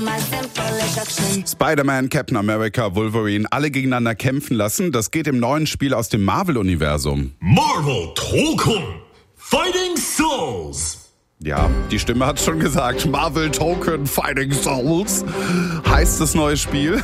Spider-Man, Captain America, Wolverine, alle gegeneinander kämpfen lassen. Das geht im neuen Spiel aus dem Marvel-Universum. Marvel Token Fighting Souls. Ja, die Stimme hat schon gesagt. Marvel Token Fighting Souls heißt das neue Spiel.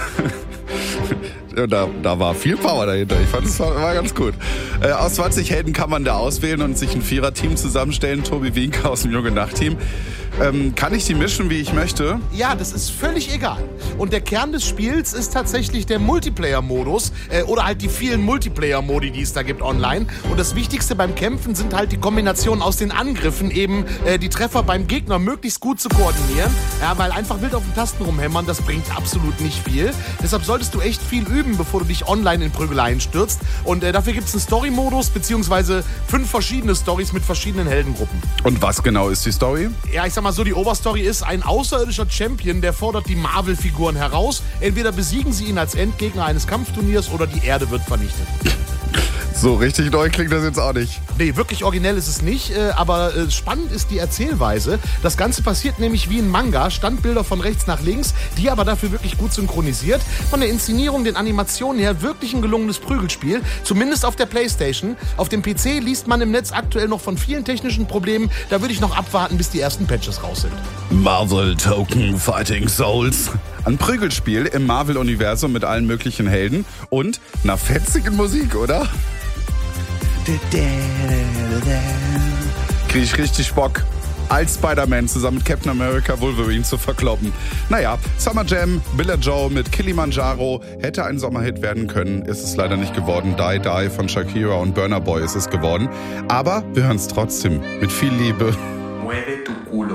Da war viel Power dahinter. Ich fand, es war ganz gut. Aus 20 Helden kann man da auswählen und sich ein Vierer-Team zusammenstellen. Tobi Wienke aus dem Junge Nacht-Team. Kann ich die mischen, wie ich möchte? Ja, das ist völlig egal. Und der Kern des Spiels ist tatsächlich der Multiplayer-Modus oder halt die vielen Multiplayer-Modi, die es da gibt online. Und das Wichtigste beim Kämpfen sind halt die Kombinationen aus den Angriffen, eben die Treffer beim Gegner möglichst gut zu koordinieren. Ja, weil einfach wild auf den Tasten rumhämmern, das bringt absolut nicht viel. Deshalb solltest du echt viel üben, bevor du dich online in Prügeleien stürzt. Und dafür gibt es einen Story-Modus, beziehungsweise 5 verschiedene Stories mit verschiedenen Heldengruppen. Und was genau ist die Story? Ja, ich sag mal so, die Oberstory ist, ein außerirdischer Champion, der fordert die Marvel-Figuren heraus. Entweder besiegen sie ihn als Endgegner eines Kampfturniers oder die Erde wird vernichtet. So richtig neu klingt das jetzt auch nicht. Nee, wirklich originell ist es nicht, aber spannend ist die Erzählweise. Das Ganze passiert nämlich wie ein Manga, Standbilder von rechts nach links, die aber dafür wirklich gut synchronisiert. Von der Inszenierung, den Animationen her wirklich ein gelungenes Prügelspiel, zumindest auf der Playstation. Auf dem PC liest man im Netz aktuell noch von vielen technischen Problemen, da würde ich noch abwarten, bis die ersten Patches raus sind. Marvel Token Fighting Souls. Ein Prügelspiel im Marvel-Universum mit allen möglichen Helden und einer fetzigen Musik, oder? Krieg ich richtig Bock, als Spider-Man zusammen mit Captain America Wolverine zu verkloppen. Naja, Summer Jam, Billa Joe mit Kilimanjaro hätte ein Sommerhit werden können, ist es leider nicht geworden. Die Die von Shakira und Burna Boy ist es geworden. Aber wir hören es trotzdem mit viel Liebe. Mueve tu culo.